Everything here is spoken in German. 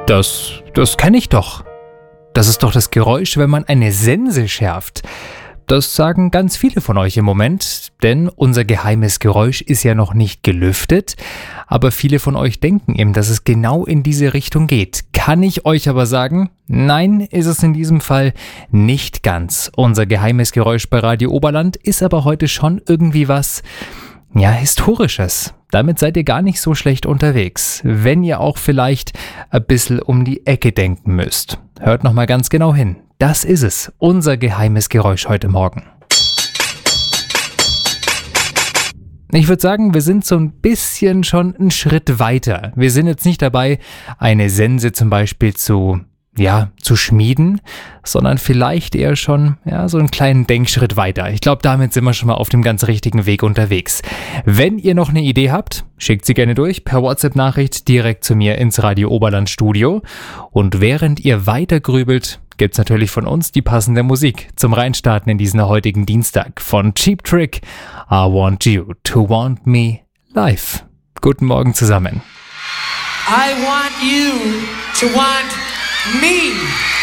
Das kenne ich doch. Das ist doch das Geräusch, wenn man eine Sense schärft. Das sagen ganz viele von euch im Moment, denn unser geheimes Geräusch ist ja noch nicht gelüftet. Aber viele von euch denken eben, dass es genau in diese Richtung geht. Kann ich euch aber sagen, nein, ist es in diesem Fall nicht ganz. Unser geheimes Geräusch bei Radio Oberland ist aber heute schon irgendwie was, Historisches. Damit seid ihr gar nicht so schlecht unterwegs, wenn ihr auch vielleicht ein bisschen um die Ecke denken müsst. Hört nochmal ganz genau hin. Das ist es, unser geheimes Geräusch heute Morgen. Ich würde sagen, wir sind so ein bisschen schon einen Schritt weiter. Wir sind jetzt nicht dabei, eine Sense zum Beispiel zu schmieden, sondern vielleicht eher schon so einen kleinen Denkschritt weiter. Ich glaube, damit sind wir schon mal auf dem ganz richtigen Weg unterwegs. Wenn ihr noch eine Idee habt, schickt sie gerne durch per WhatsApp-Nachricht direkt zu mir ins Radio Oberland Studio. Und während ihr weiter grübelt, gibt's natürlich von uns die passende Musik zum Reinstarten in diesen heutigen Dienstag von Cheap Trick. I Want You to Want Me live. Guten Morgen zusammen. I want you to want me.